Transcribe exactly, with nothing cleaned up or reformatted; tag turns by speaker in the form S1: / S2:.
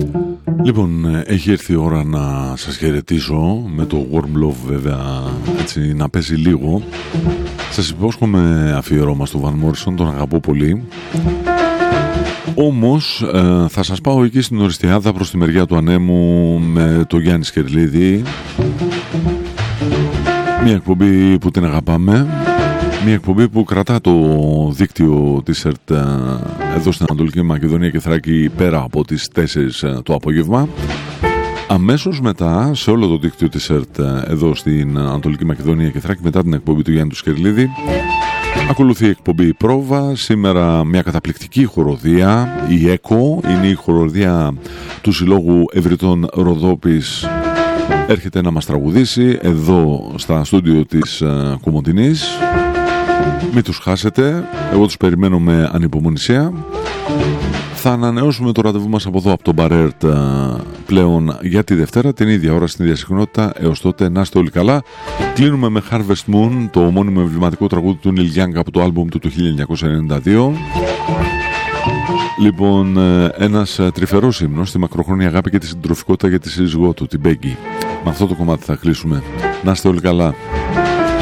S1: Λοιπόν, έχει έρθει η ώρα να σας χαιρετήσω με το Warm Love, βέβαια, έτσι να πέσει λίγο. Σας υπόσχομαι αφιερώμα στο Van Morrison, τον αγαπώ πολύ. Όμως ε, θα σας πάω εκεί στην Οριστιάδα προς τη μεριά του ανέμου με το Γιάννη Σκερλίδη. Μια εκπομπή που την αγαπάμε, μια εκπομπή που κρατά το δίκτυο της ΕΡΤ εδώ στην Ανατολική Μακεδονία και Θράκη πέρα από τις τέσσερις το απόγευμα. Αμέσως μετά σε όλο το δίκτυο της ΕΡΤ εδώ στην Ανατολική Μακεδονία και Θράκη, μετά την εκπομπή του Γιάννη του Σκερλίδη, ακολουθεί η εκπομπή Πρόβα. Σήμερα μια καταπληκτική χοροδία, η ΕΚΟ, είναι η χοροδία του Συλλόγου Ευρυτών Ροδόπης. Έρχεται να μας τραγουδήσει εδώ στα στούντιο της uh, Κομοτηνής. Μην τους χάσετε, εγώ τους περιμένω με ανυπομονησία. Θα ανανεώσουμε το ραντεβού μας από εδώ, από τον Μπαρέρτ, πλέον για τη Δευτέρα, την ίδια ώρα, στην ίδια συχνότητα. Έως τότε να είστε όλοι καλά. Κλείνουμε με Harvest Moon, το μόνιμο εμβληματικό τραγούδι του Neil Young από το άλμπουμ του του χίλια εννιακόσια ενενήντα δύο. Λοιπόν, ένας τρυφερός ύμνος στη μακροχρόνια αγάπη και τη συντροφικότητα για τη σύζυγό του, την Becky. Με αυτό το κομμάτι θα κλείσουμε. Να είστε όλοι καλά.